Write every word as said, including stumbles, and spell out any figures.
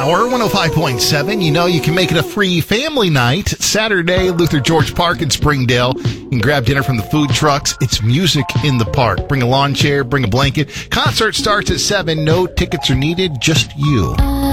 hour, one oh five point seven. You know you can make it a free family night. Saturday, Luther George Park in Springdale. You can grab dinner from the food trucks. It's music in the park. Bring a lawn chair, bring a blanket. Concert starts at seven. No tickets are needed, just you.